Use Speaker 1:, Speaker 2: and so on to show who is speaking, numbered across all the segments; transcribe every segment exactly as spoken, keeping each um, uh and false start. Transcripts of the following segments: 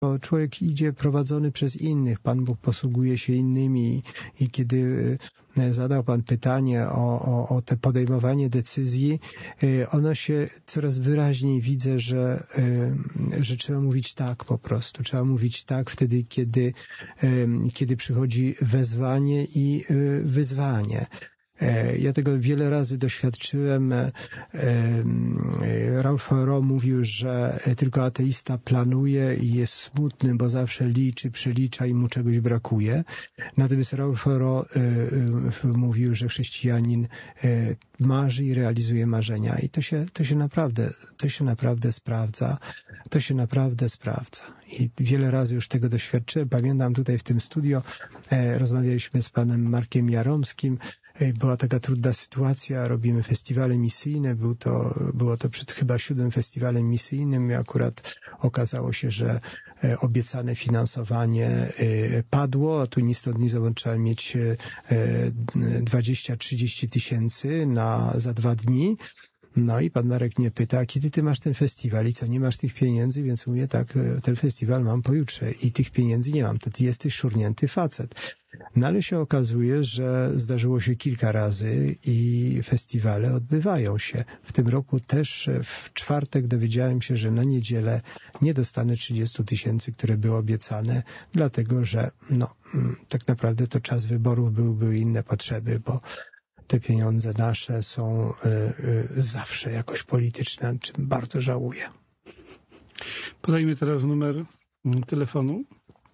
Speaker 1: Bo człowiek idzie prowadzony przez innych, Pan Bóg posługuje się innymi i kiedy zadał Pan pytanie o, o, o te podejmowanie decyzji, ono się coraz wyraźniej widzę, że, że trzeba mówić tak po prostu. Trzeba mówić tak wtedy, kiedy, kiedy przychodzi wezwanie i wyzwanie. Ja tego wiele razy doświadczyłem. Ralph Thoreau mówił, że tylko ateista planuje i jest smutny, bo zawsze liczy, przelicza i mu czegoś brakuje. Natomiast Ralph Thoreau mówił, że chrześcijanin marzy i realizuje marzenia. I to się, to się naprawdę, to się naprawdę sprawdza. To się naprawdę sprawdza. I wiele razy już tego doświadczyłem. Pamiętam tutaj w tym studio rozmawialiśmy z panem Markiem Jaromskim. Była taka trudna sytuacja, robimy festiwale misyjne, był to, było to przed chyba siódmym festiwalem misyjnym i akurat okazało się, że obiecane finansowanie padło, a tu ni stąd ni zowąd trzeba mieć dwadzieścia trzydzieści tysięcy na, za dwa dni. No i pan Marek mnie pyta, kiedy ty masz ten festiwal i co, nie masz tych pieniędzy? Więc mówię, tak, ten festiwal mam pojutrze i tych pieniędzy nie mam, to ty jesteś szurnięty facet. No ale się okazuje, że zdarzyło się kilka razy i festiwale odbywają się. W tym roku też w czwartek dowiedziałem się, że na niedzielę nie dostanę trzydzieści tysięcy, które były obiecane, dlatego że no, tak naprawdę to czas wyborów, były, były inne potrzeby, bo te pieniądze nasze są y, y, zawsze jakoś polityczne, czym bardzo żałuję.
Speaker 2: Podajmy teraz numer telefonu.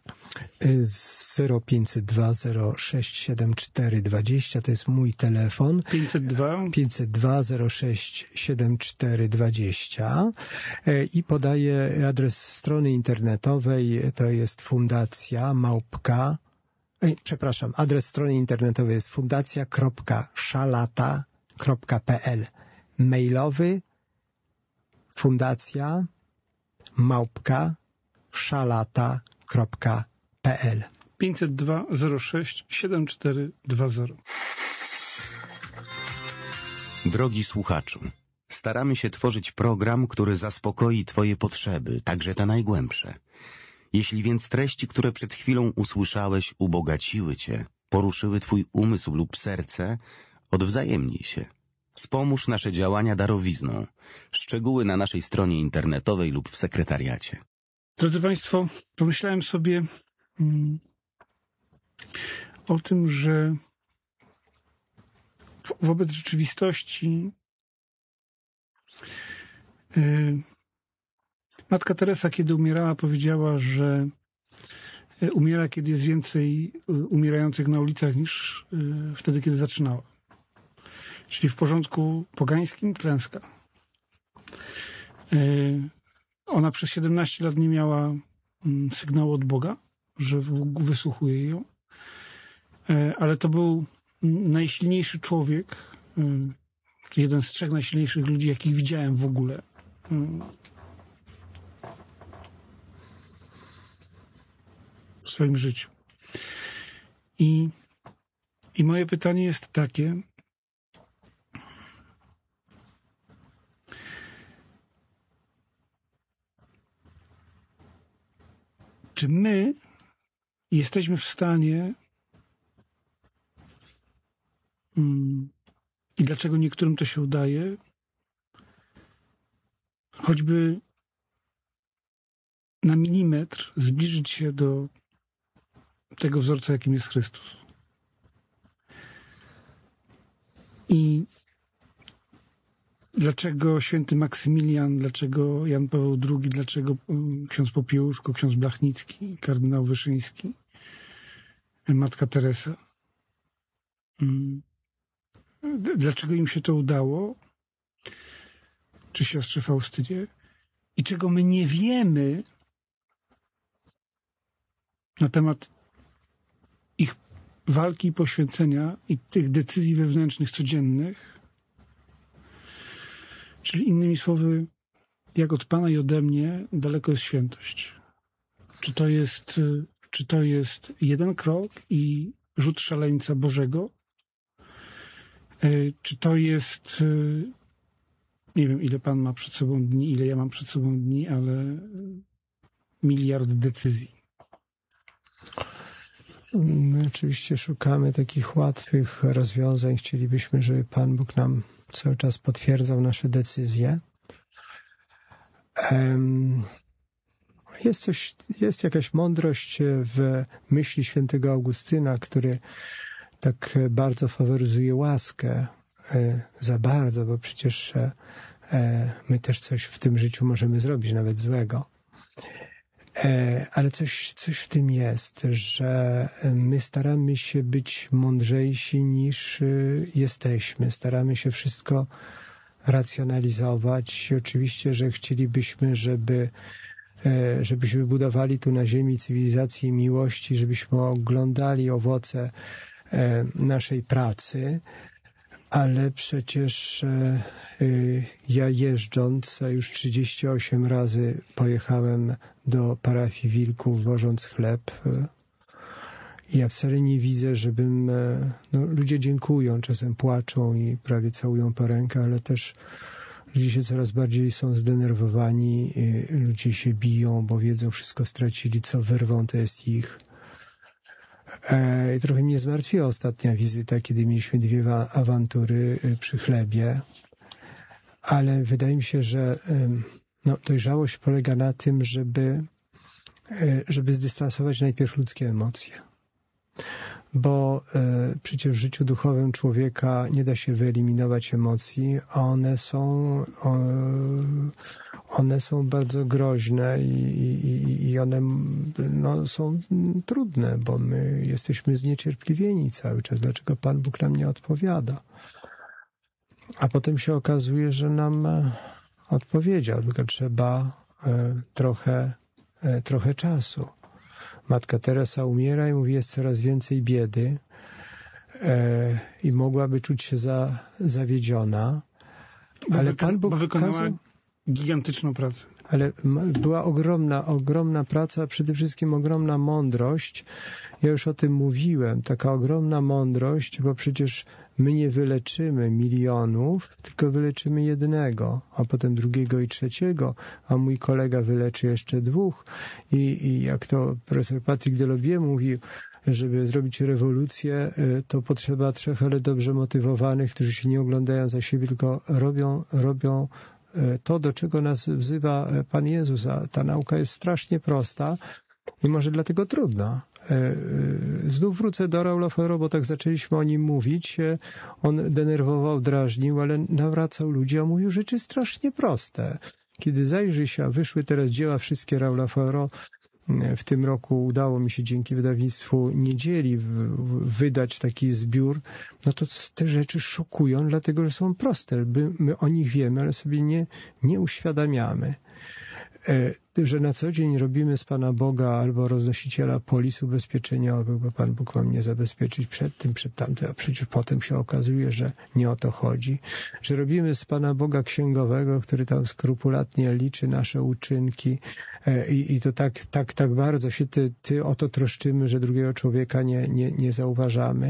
Speaker 1: zero pięćset dwa zero sześć siedem cztery dwadzieścia to jest mój telefon.
Speaker 2: pięćset dwa
Speaker 1: pięćset dwa zero sześć siedem cztery dwadzieścia i podaję adres strony internetowej, to jest fundacja małpka Ej, przepraszam, adres strony internetowej jest fundacja kropka szalata kropka p l. Mailowy fundacja małpka szalata kropka p l.
Speaker 2: pięćset dwa zero sześć siedem cztery dwa zero.
Speaker 3: Drogi słuchaczu, staramy się tworzyć program, który zaspokoi Twoje potrzeby, także te najgłębsze. Jeśli więc treści, które przed chwilą usłyszałeś, ubogaciły Cię, poruszyły Twój umysł lub serce, odwzajemnij się. Wspomóż nasze działania darowizną. Szczegóły na naszej stronie internetowej lub w sekretariacie.
Speaker 2: Drodzy Państwo, pomyślałem sobie mm, o tym, że wobec rzeczywistości yy, Matka Teresa, kiedy umierała, powiedziała, że umiera, kiedy jest więcej umierających na ulicach niż wtedy, kiedy zaczynała. Czyli w porządku pogańskim klęska. Ona przez siedemnaście lat nie miała sygnału od Boga, że wysłuchuje ją. Ale to był najsilniejszy człowiek, jeden z trzech najsilniejszych ludzi, jakich widziałem w ogóle. W swoim życiu. I, i moje pytanie jest takie, czy my jesteśmy w stanie mm, i dlaczego niektórym to się udaje, choćby na milimetr zbliżyć się do tego wzorca, jakim jest Chrystus. I dlaczego święty Maksymilian, dlaczego Jan Paweł drugi, dlaczego ksiądz Popiełuszko, ksiądz Blachnicki, kardynał Wyszyński, matka Teresa. Dlaczego im się to udało? Czy siostrze Faustynie? I czego my nie wiemy na temat ich walki i poświęcenia i tych decyzji wewnętrznych codziennych, czyli innymi słowy, jak od Pana i ode mnie daleko jest świętość. Czy to jest, czy to jest jeden krok i rzut szaleńca Bożego? Czy to jest, nie wiem, ile Pan ma przed sobą dni, ile ja mam przed sobą dni, ale miliard decyzji.
Speaker 1: My oczywiście szukamy takich łatwych rozwiązań. Chcielibyśmy, żeby Pan Bóg nam cały czas potwierdzał nasze decyzje. Jest coś, jest jakaś mądrość w myśli świętego Augustyna, który tak bardzo faworyzuje łaskę. Za bardzo, bo przecież my też coś w tym życiu możemy zrobić, nawet złego. Ale coś, coś w tym jest, że my staramy się być mądrzejsi niż jesteśmy. Staramy się wszystko racjonalizować. Oczywiście, że chcielibyśmy, żeby, żebyśmy budowali tu na ziemi cywilizację miłości, żebyśmy oglądali owoce naszej pracy, ale przecież ja jeżdżąc, a już trzydzieści osiem razy pojechałem do parafii Wilków, wożąc chleb. Ja wcale nie widzę, żebym... No, ludzie dziękują, czasem płaczą i prawie całują po rękę, ale też ludzie się coraz bardziej są zdenerwowani, ludzie się biją, bo wiedzą, wszystko stracili, co wyrwą, to jest ich. I trochę mnie zmartwiła ostatnia wizyta, kiedy mieliśmy dwie awantury przy chlebie, ale wydaje mi się, że no, dojrzałość polega na tym, żeby, żeby zdystansować najpierw ludzkie emocje. Bo e, przecież w życiu duchowym człowieka nie da się wyeliminować emocji, a one są, o, one są bardzo groźne i, i, i one no, są trudne, bo my jesteśmy zniecierpliwieni cały czas. Dlaczego Pan Bóg nam nie odpowiada? A potem się okazuje, że nam odpowiedział, tylko trzeba e, trochę, e, trochę czasu. Matka Teresa umiera i mówi, jest coraz więcej biedy e, i mogłaby czuć się za, zawiedziona, ale
Speaker 2: bo
Speaker 1: Pan Bóg
Speaker 2: bo wykonała
Speaker 1: kazał,
Speaker 2: gigantyczną pracę.
Speaker 1: ale była ogromna, ogromna praca, przede wszystkim ogromna mądrość. Ja już o tym mówiłem, taka ogromna mądrość, bo przecież my nie wyleczymy milionów, tylko wyleczymy jednego, a potem drugiego i trzeciego, a mój kolega wyleczy jeszcze dwóch. I, i jak to profesor Patrick Delobier mówił, żeby zrobić rewolucję, to potrzeba trzech, ale dobrze motywowanych, którzy się nie oglądają za siebie, tylko robią, robią to, do czego nas wzywa Pan Jezus. A ta nauka jest strasznie prosta i może dlatego trudna. Znów wrócę do Raula Feueroa, bo tak zaczęliśmy o nim mówić. On denerwował, drażnił, ale nawracał ludzi, a mówił rzeczy strasznie proste. Kiedy zajrzy się, a wyszły teraz dzieła wszystkie Raula Feueroa, w tym roku udało mi się dzięki wydawnictwu Niedzieli wydać taki zbiór, no to te rzeczy szokują, dlatego że są proste. My o nich wiemy, ale sobie nie, nie uświadamiamy. Że na co dzień robimy z Pana Boga albo roznosiciela polis ubezpieczeniowych, bo Pan Bóg ma mnie zabezpieczyć przed tym, przed tamtym, a przecież potem się okazuje, że nie o to chodzi. Że robimy z Pana Boga księgowego, który tam skrupulatnie liczy nasze uczynki i, i to tak, tak, tak bardzo się ty, ty o to troszczymy, że drugiego człowieka nie, nie, nie zauważamy.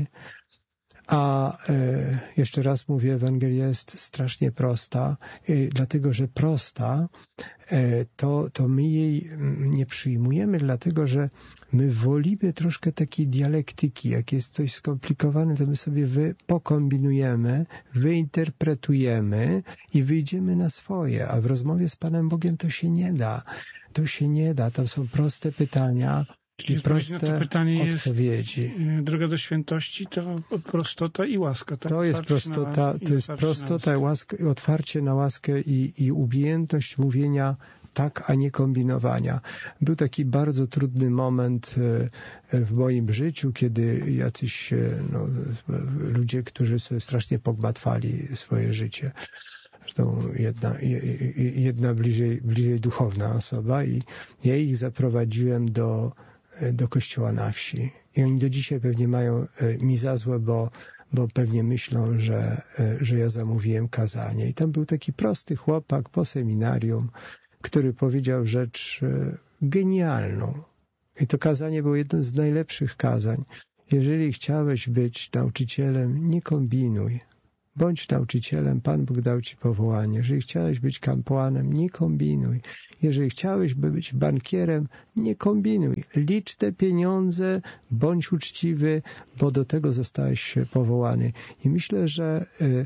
Speaker 1: A e, jeszcze raz mówię, Ewangelia jest strasznie prosta, e, dlatego że prosta, e, to, to my jej nie przyjmujemy, dlatego że my wolimy troszkę takiej dialektyki. Jak jest coś skomplikowane, to my sobie wy pokombinujemy, wyinterpretujemy i wyjdziemy na swoje. A w rozmowie z Panem Bogiem to się nie da. To się nie da. Tam są proste pytania. I proste
Speaker 2: na to pytanie
Speaker 1: odpowiedzi.
Speaker 2: Jest, droga do świętości to prostota i łaska. Tak?
Speaker 1: To jest prostota, to jest prostota i łaska, i otwarcie na łaskę i, i umiejętność mówienia tak, a nie kombinowania. Był taki bardzo trudny moment w moim życiu, kiedy jacyś no, ludzie, którzy sobie strasznie pogmatwali swoje życie. Zresztą jedna, jedna bliżej, bliżej duchowna osoba i ja ich zaprowadziłem do do kościoła na wsi. I oni do dzisiaj pewnie mają mi za złe, bo, bo pewnie myślą, że, że ja zamówiłem kazanie. I tam był taki prosty chłopak po seminarium, który powiedział rzecz genialną. I to kazanie było jedno z najlepszych kazań. Jeżeli chciałeś być nauczycielem, nie kombinuj. bądź nauczycielem, Pan Bóg dał ci powołanie. Jeżeli chciałeś być kapłanem, nie kombinuj. Jeżeli chciałeś by być bankierem, nie kombinuj. Licz te pieniądze, bądź uczciwy, bo do tego zostałeś powołany. I myślę, że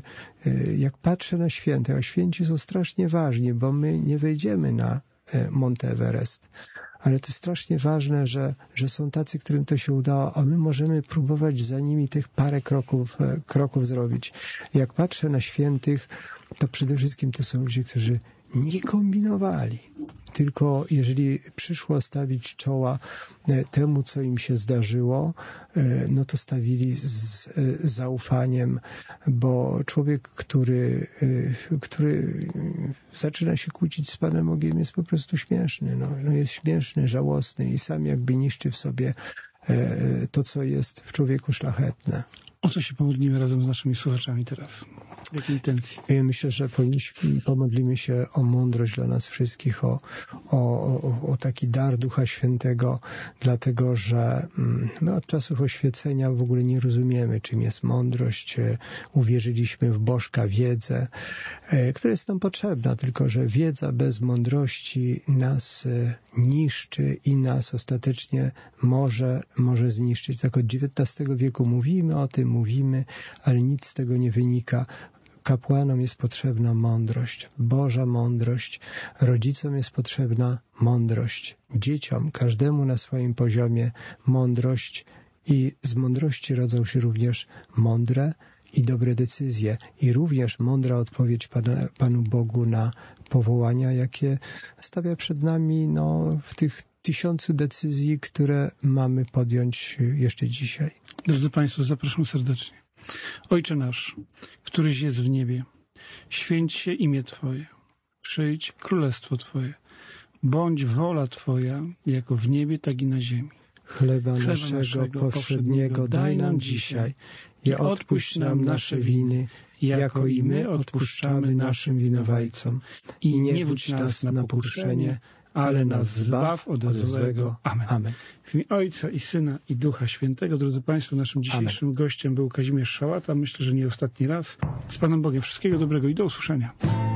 Speaker 1: jak patrzę na świętych, a święci są strasznie ważni, bo my nie wejdziemy na Mount Everest. Ale to jest strasznie ważne, że, że są tacy, którym to się udało, a my możemy próbować za nimi tych parę kroków, kroków zrobić. Jak patrzę na świętych, to przede wszystkim to są ludzie, którzy nie kombinowali. Tylko jeżeli przyszło stawić czoła temu, co im się zdarzyło, no to stawili z zaufaniem, bo człowiek, który, który zaczyna się kłócić z Panem Bogiem, jest po prostu śmieszny. No, no jest śmieszny, żałosny i sam jakby niszczy w sobie to, co jest w człowieku szlachetne.
Speaker 2: O co się pomodlimy razem z naszymi słuchaczami teraz? W jakiej intencji?
Speaker 1: Myślę, że powinniśmy, pomodlimy się o mądrość dla nas wszystkich, o, o, o, o taki dar Ducha Świętego, dlatego że my od czasów oświecenia w ogóle nie rozumiemy, czym jest mądrość. Uwierzyliśmy w bożka wiedzę, która jest nam potrzebna, tylko że wiedza bez mądrości nas niszczy i nas ostatecznie może, może zniszczyć. Tak od dziewiętnastego wieku mówimy o tym, mówimy, ale nic z tego nie wynika. Kapłanom jest potrzebna mądrość, Boża mądrość. Rodzicom jest potrzebna mądrość. Dzieciom, każdemu na swoim poziomie mądrość i z mądrości rodzą się również mądre i dobre decyzje i również mądra odpowiedź Pana, Panu Bogu na powołania, jakie stawia przed nami no, w tych tysiącu decyzji, które mamy podjąć jeszcze dzisiaj.
Speaker 2: Drodzy Państwo, zapraszam serdecznie. Ojcze nasz, któryś jest w niebie, święć się imię Twoje, przyjdź królestwo Twoje, bądź wola Twoja, jako w niebie, tak i na ziemi.
Speaker 1: Chleba, Chleba naszego, naszego powszedniego daj nam dzisiaj i odpuść nam nasze winy, jako i my odpuszczamy naszym winowajcom. I nie wódź nas na pokuszenie, ale nas zbaw od złego.
Speaker 2: Amen.
Speaker 1: Amen.
Speaker 2: W imię Ojca i Syna i Ducha Świętego. Drodzy Państwo, naszym dzisiejszym Amen. Gościem był Kazimierz Szałata. Myślę, że nie ostatni raz. Z Panem Bogiem wszystkiego dobrego i do usłyszenia.